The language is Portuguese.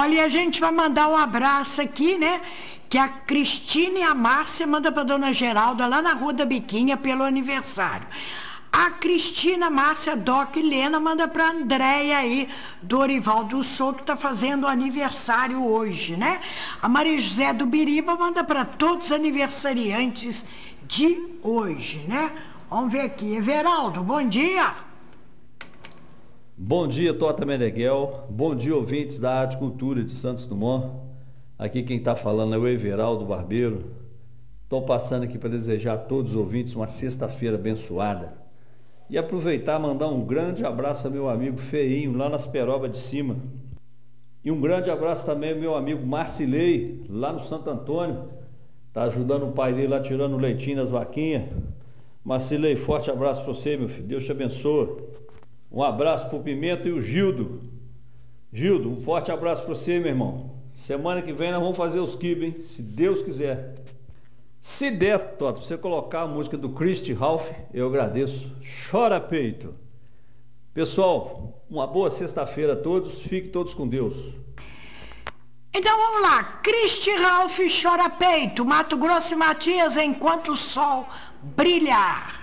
Olha, e a gente vai mandar um abraço aqui, né? Que a Cristina e a Márcia mandam para dona Geralda lá na Rua da Biquinha pelo aniversário. A Cristina, Márcia, Doc e Lena manda para Andréia aí, do Orival do Sul, que está fazendo aniversário hoje, né? A Maria José do Biriba manda para todos os aniversariantes de hoje, né? Vamos ver aqui. Everaldo, bom dia. Bom dia, Tota Meneghel. Bom dia, ouvintes da Arte e Cultura de Santos Dumont. Aqui quem está falando é o Everaldo Barbeiro. Estou passando aqui para desejar a todos os ouvintes uma sexta-feira abençoada. E aproveitar e mandar um grande abraço ao meu amigo Feinho, lá nas Perobas de Cima. E um grande abraço também ao meu amigo Marcilei, lá no Santo Antônio. Está ajudando o pai dele lá, tirando o leitinho das vaquinhas. Marcilei, forte abraço para você, meu filho. Deus te abençoe. Um abraço para o Pimenta e o Gildo. Gildo, um forte abraço para você, meu irmão. Semana que vem nós vamos fazer os quibos, hein? Se Deus quiser. Se der, Toto, você colocar a música do Christy Ralph, eu agradeço. Chora peito. Pessoal, uma boa sexta-feira a todos. Fiquem todos com Deus. Então vamos lá. Christy Ralph, Chora peito. Mato Grosso e Matias, enquanto o sol brilhar.